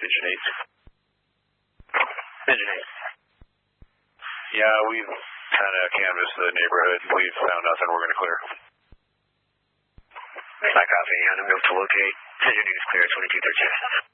Pigeon 8. Pigeon 8. Yeah, we've kind of canvassed the neighborhood. We've found nothing. We're going to clear. I copy. I'm going to locate. Pigeon 8 is clear, 2213.